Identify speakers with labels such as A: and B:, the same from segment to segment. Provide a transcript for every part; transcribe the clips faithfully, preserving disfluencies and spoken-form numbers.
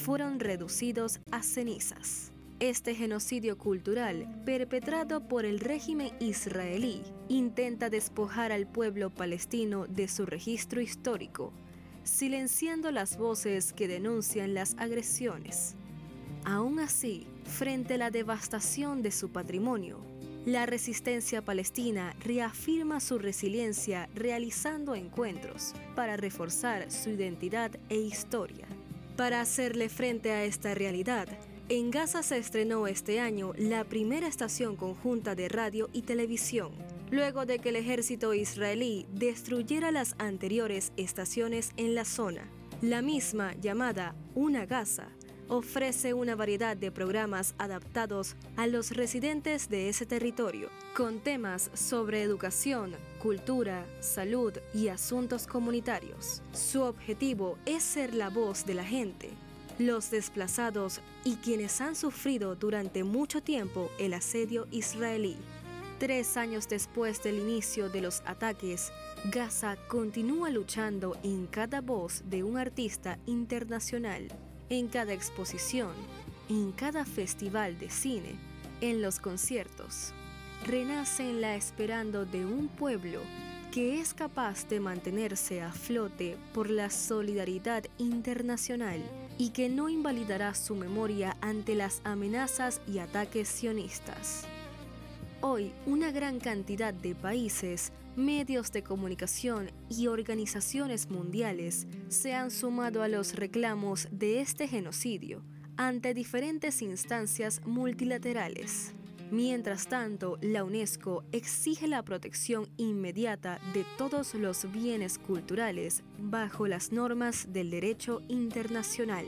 A: fueron reducidos a cenizas. Este genocidio cultural, perpetrado por el régimen israelí, intenta despojar al pueblo palestino de su registro histórico, silenciando las voces que denuncian las agresiones. Aún así, frente a la devastación de su patrimonio, la resistencia palestina reafirma su resiliencia realizando encuentros para reforzar su identidad e historia. Para hacerle frente a esta realidad, en Gaza se estrenó este año la primera estación conjunta de radio y televisión, luego de que el ejército israelí destruyera las anteriores estaciones en la zona. La misma, llamada Una Gaza, ofrece una variedad de programas adaptados a los residentes de ese territorio, con temas sobre educación, cultura, salud y asuntos comunitarios. Su objetivo es ser la voz de la gente, los desplazados y quienes han sufrido durante mucho tiempo el asedio israelí. Tres años después del inicio de los ataques, Gaza continúa luchando en cada voz de un artista internacional, en cada exposición, en cada festival de cine, en los conciertos. Renace en la esperanza de un pueblo que es capaz de mantenerse a flote por la solidaridad internacional y que no invalidará su memoria ante las amenazas y ataques sionistas. Hoy, una gran cantidad de países, medios de comunicación y organizaciones mundiales se han sumado a los reclamos de este genocidio ante diferentes instancias multilaterales. Mientras tanto, la UNESCO exige la protección inmediata de todos los bienes culturales bajo las normas del derecho internacional.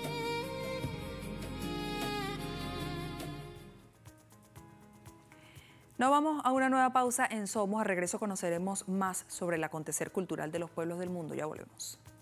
B: Nos vamos a una nueva pausa en Somos. A regreso conoceremos más sobre el acontecer cultural de los pueblos del mundo. Ya volvemos.